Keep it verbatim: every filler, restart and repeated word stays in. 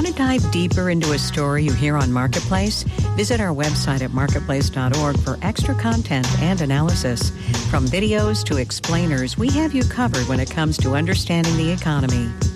Want to dive deeper into a story you hear on Marketplace? Visit our website at marketplace dot org for extra content and analysis. From videos to explainers, we have you covered when it comes to understanding the economy.